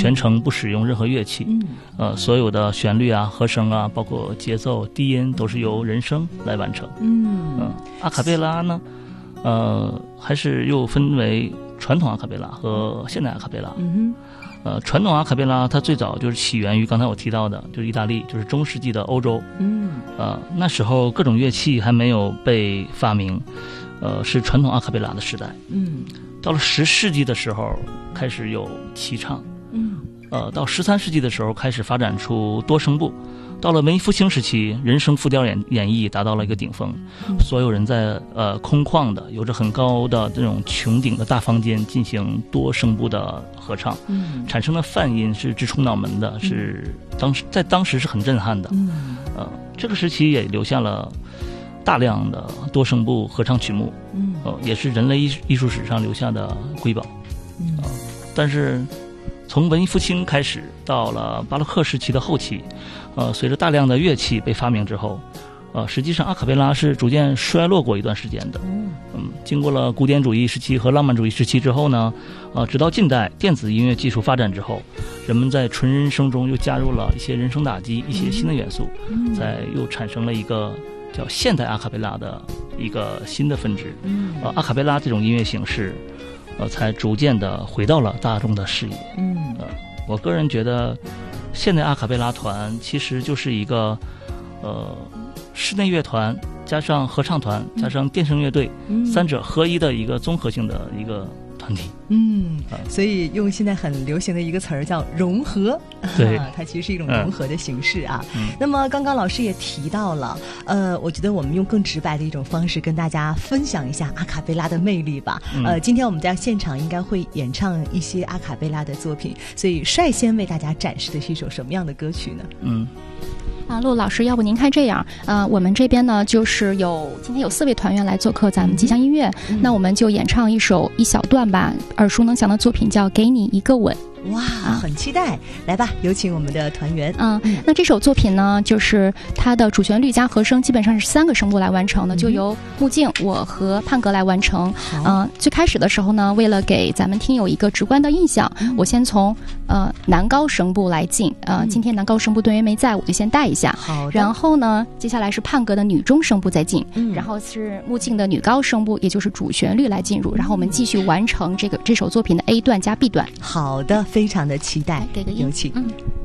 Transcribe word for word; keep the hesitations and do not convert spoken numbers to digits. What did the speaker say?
全程不使用任何乐器， 嗯， 呃，所有的旋律啊、和声啊，包括节奏、低音，都是由人声来完成。 嗯， 呃、阿卡贝拉呢，呃，还是又分为传统阿卡贝拉和现代阿卡贝拉。 嗯哼。 呃，传统阿卡贝拉它最早就是起源于刚才我提到的，就是意大利，就是中世纪的欧洲。 嗯， 呃，那时候各种乐器还没有被发明，呃，是传统阿卡贝拉的时代。 嗯， 到了十世纪的时候开始有齐唱。 嗯， 呃，到十三世纪的时候开始发展出多声部。到了文艺复兴时期，人声复调演演绎达到了一个顶峰， 嗯、 所有人在呃空旷的、有着很高的这种穹顶的大房间进行多声部的合唱， 嗯， 产生的泛音是直冲脑门的，嗯、是当时在当时是很震撼的。 嗯， 呃，这个时期也留下了大量的多声部合唱曲目， 嗯， 呃，也是人类艺艺术史上留下的瑰宝。 嗯， 呃，但是从文艺复兴开始，到了巴洛克时期的后期。呃，随着大量的乐器被发明之后，呃，实际上阿卡贝拉是逐渐衰落过一段时间的。嗯，经过了古典主义时期和浪漫主义时期之后呢，呃，直到近代电子音乐技术发展之后，人们在纯人声中又加入了一些人声打击、一些新的元素， 嗯、 再又产生了一个叫现代阿卡贝拉的一个新的分支。 嗯， 呃，阿卡贝拉这种音乐形式，呃，才逐渐的回到了大众的视野。 嗯， 呃，我个人觉得。现代阿卡贝拉团其实就是一个，呃，室内乐团加上合唱团加上电声乐队、嗯、三者合一的一个综合性的一个团体。 嗯，所以用现在很流行的一个词儿叫融合， 对、 啊，它其实是一种融合的形式啊。 嗯、 那么刚刚老师也提到了，呃，我觉得我们用更直白的一种方式跟大家分享一下阿卡贝拉的魅力吧。 嗯、 呃，今天我们在现场应该会演唱一些阿卡贝拉的作品，所以率先为大家展示的是一首什么样的歌曲呢？ 嗯。 啊，陆老师，要不您看这样，呃，我们这边呢就是有今天有四位团员来做客咱们吉祥音乐， 嗯、 那我们就演唱一首一小段吧，耳熟能详的作品叫《给你一个吻》。 哇，很期待！来吧，有请我们的团员。 嗯，那这首作品呢，就是它的主旋律加和声基本上是三个声部来完成的，嗯、就由木镜、我和胖哥来完成。嗯、呃，最开始的时候呢，为了给咱们听友一个直观的印象，嗯、我先从呃男高声部来进。呃，嗯、今天男高声部队员没在，我就先带一下。 好。 然后呢，接下来是胖哥的女中声部再进， 嗯、 然后是木镜的女高声部，也就是主旋律来进入，然后我们继续完成这个这首作品的 A 段加 B 段。 好的。非常的期待， 给个音， 有请。 嗯。